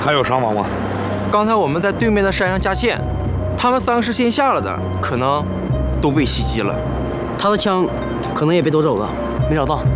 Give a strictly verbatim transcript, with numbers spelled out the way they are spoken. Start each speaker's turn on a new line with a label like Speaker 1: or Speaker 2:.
Speaker 1: 还有伤亡吗？
Speaker 2: 刚才我们在对面的山上架线，他们三个是先下了的，可能都被袭击了。
Speaker 3: 他的枪可能也被夺走了，没找到。